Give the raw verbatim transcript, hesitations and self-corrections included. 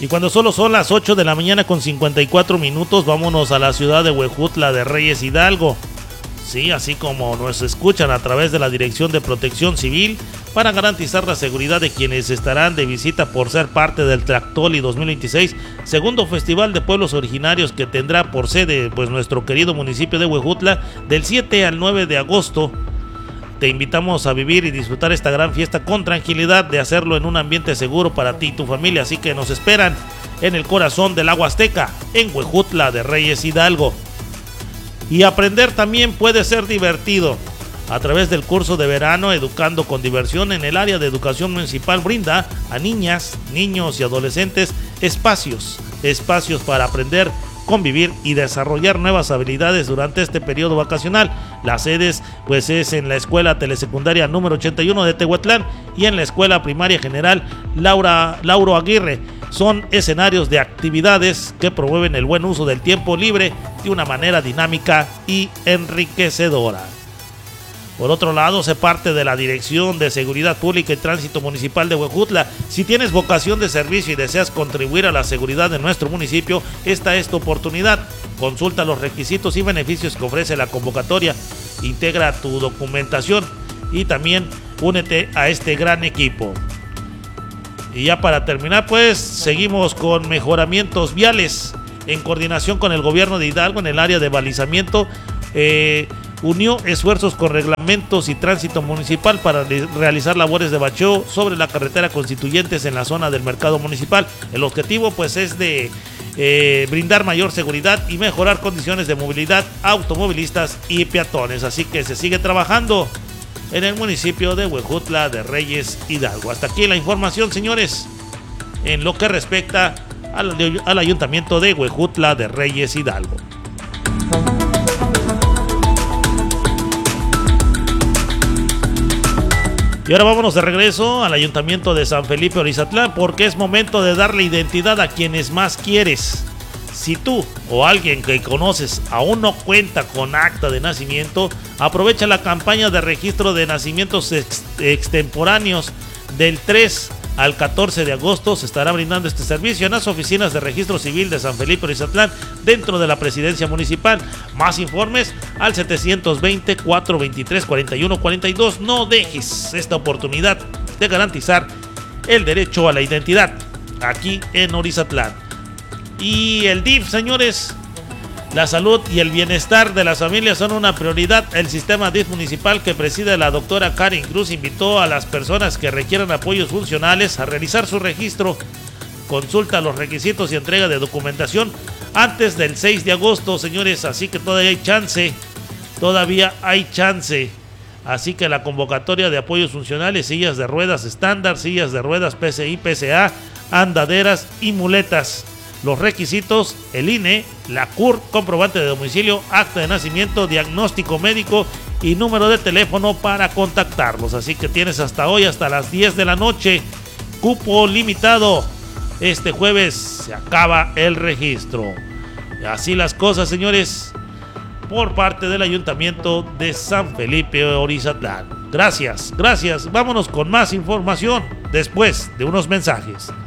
Y cuando solo son las ocho de la mañana con cincuenta y cuatro minutos, vámonos a la ciudad de Huejutla de Reyes Hidalgo. Sí, así como nos escuchan a través de la Dirección de Protección Civil para garantizar la seguridad de quienes estarán de visita por ser parte del Tlactoli dos mil veintiséis, segundo Festival de Pueblos Originarios que tendrá por sede pues nuestro querido municipio de Huejutla del siete al nueve de agosto. Te invitamos a vivir y disfrutar esta gran fiesta con tranquilidad, de hacerlo en un ambiente seguro para ti y tu familia, así que nos esperan en el corazón del agua azteca, en Huejutla de Reyes Hidalgo. Y aprender también puede ser divertido. A través del curso de verano Educando con Diversión en el área de educación municipal brinda a niñas, niños y adolescentes espacios, espacios para aprender, convivir y desarrollar nuevas habilidades durante este periodo vacacional. Las sedes pues es en la Escuela Telesecundaria número ochenta y uno de Tehuatlán y en la Escuela Primaria General Laura, Lauro Aguirre. Son escenarios de actividades que promueven el buen uso del tiempo libre de una manera dinámica y enriquecedora. Por otro lado, se parte de la Dirección de Seguridad Pública y Tránsito Municipal de Huejutla. Si tienes vocación de servicio y deseas contribuir a la seguridad de nuestro municipio, esta es tu oportunidad. Consulta los requisitos y beneficios que ofrece la convocatoria, integra tu documentación y también únete a este gran equipo. Y ya para terminar, pues seguimos con mejoramientos viales en coordinación con el gobierno de Hidalgo en el área de balizamiento. Eh, unió esfuerzos con reglamentos y tránsito municipal para realizar labores de bacheo sobre la carretera Constituyentes en la zona del mercado municipal. El objetivo pues es de eh, brindar mayor seguridad y mejorar condiciones de movilidad a automovilistas y peatones. Así que se sigue trabajando en el municipio de Huejutla de Reyes Hidalgo. Hasta aquí la información, señores, en lo que respecta al, al ayuntamiento de Huejutla de Reyes Hidalgo. Y ahora vámonos de regreso al Ayuntamiento de San Felipe Orizatlán, porque es momento de darle identidad a quienes más quieres. Si tú o alguien que conoces aún no cuenta con acta de nacimiento, aprovecha la campaña de registro de nacimientos ex- extemporáneos del tres al catorce de agosto. Se estará brindando este servicio en las oficinas de registro civil de San Felipe Orizatlán dentro de la presidencia municipal. Más informes al setecientos veinte, cuatrocientos veintitrés, cuarenta y uno cuarenta y dos. No dejes esta oportunidad de garantizar el derecho a la identidad aquí en Orizatlán. Y el D I F, señores, la salud y el bienestar de las familias son una prioridad. El sistema D I F municipal que preside la doctora Karen Cruz invitó a las personas que requieran apoyos funcionales a realizar su registro. Consulta los requisitos y entrega de documentación antes del seis de agosto, señores, así que todavía hay chance, todavía hay chance. Así que la convocatoria de apoyos funcionales, sillas de ruedas estándar, sillas de ruedas P C I, P C A, andaderas y muletas. Los requisitos: el I N E, la C U R, comprobante de domicilio, acta de nacimiento, diagnóstico médico y número de teléfono para contactarlos. Así que tienes hasta hoy, hasta las diez de la noche, cupo limitado. Este jueves se acaba el registro. Así las cosas, señores, por parte del Ayuntamiento de San Felipe Orizatlán. Gracias, gracias. Vámonos con más información después de unos mensajes.